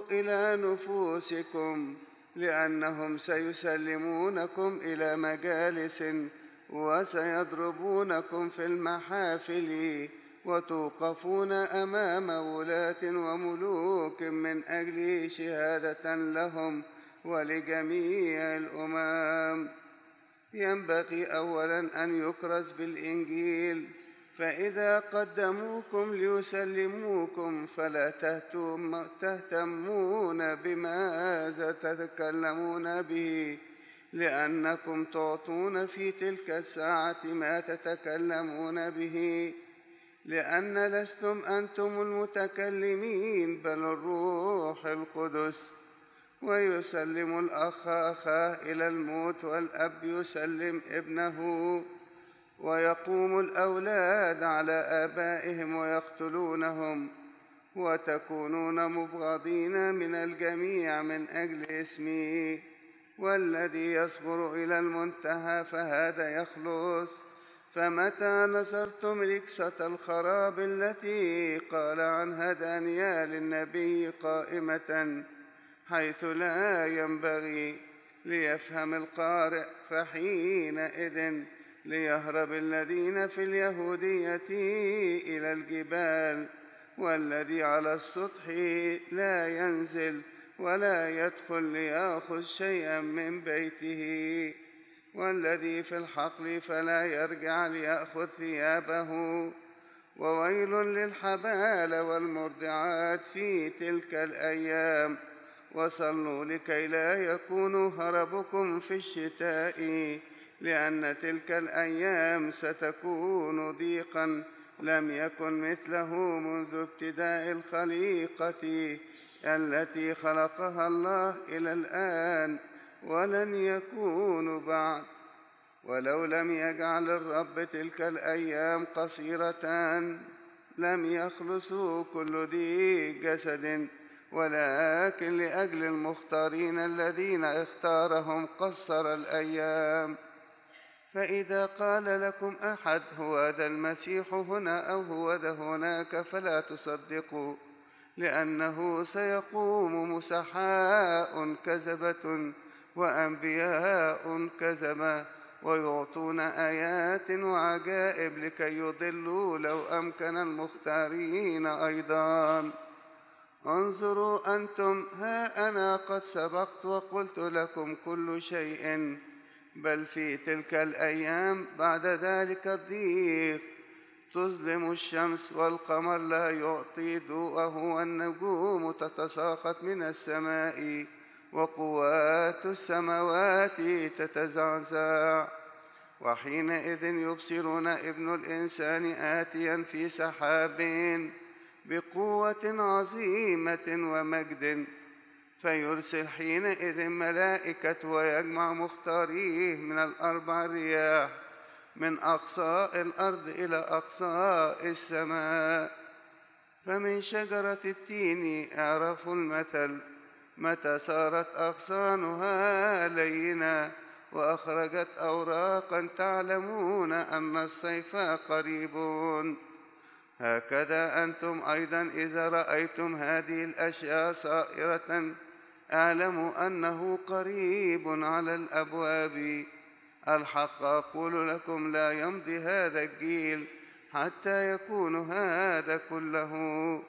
إلى نفوسكم، لأنهم سيسلمونكم إلى مجالس وسيضربونكم في المحافل، وتوقفون أمام ولاة وملوك من أجل شهادة لهم ولجميع الأمم. ينبغي أولا أن يكرز بالإنجيل، فإذا قدموكم ليسلموكم فلا تهتمون بماذا تتكلمون به، لأنكم تعطون في تلك الساعة ما تتكلمون به، لأن لستم أنتم المتكلمين بل الروح القدس. ويسلم الأخ أخاه إلى الموت، والأب يسلم ابنه، ويقوم الأولاد على آبائهم ويقتلونهم، وتكونون مبغضين من الجميع من أجل اسمي، والذي يصبر إلى المنتهى فهذا يخلص. فمتى نصرتم ركسة الخراب التي قال عنها دانيال النبي قائمة حيث لا ينبغي، ليفهم القارئ، فحينئذ ليهرب الذين في اليهودية إلى الجبال، والذي على السطح لا ينزل ولا يدخل ليأخذ شيئا من بيته، والذي في الحقل فلا يرجع ليأخذ ثيابه. وويل للحبال والمرضعات في تلك الأيام. وصلوا لكي لا يكون هربكم في الشتاء، لأن تلك الأيام ستكون ضيقا لم يكن مثله منذ ابتداء الخليقة التي خلقها الله إلى الآن، ولن يكون بعد. ولو لم يجعل الرب تلك الأيام قصيرة لم يخلصوا كل ذي جسد، ولكن لأجل المختارين الذين اختارهم قصر الأيام. فإذا قال لكم أحد هو ذا المسيح هنا أو هو ذا هناك فلا تصدقوا، لأنه سيقوم مسحاء كذبة وأنبياء كذبة، ويعطون آيات وعجائب لكي يضلوا لو أمكن المختارين أيضا. انظروا أنتم، ها أنا قد سبقت وقلت لكم كل شيء. بل في تلك الأيام بعد ذلك الضيق تظلم الشمس والقمر لا يعطي ضوءه، والنجوم تتساقط من السماء، وقوات السماوات تتزعزع. وحينئذ يبصرون ابن الإنسان آتيا في سحاب بقوة عظيمة ومجد، فيرسل حينئذ ملائكة ويجمع مختاريه من الأربع رياح، من أقصاء الأرض إلى أقصاء السماء. فمن شجرة التين اعرفوا المثل، متى صارت أغصانها لينة وأخرجت أوراقا تعلمون أن الصيف قريب. هكذا أنتم أيضا إذا رأيتم هذه الأشياء صائرة اعلموا أنه قريب على الأبواب. الحق أقول لكم لا يمضي هذا الجيل حتى يكون هذا كله.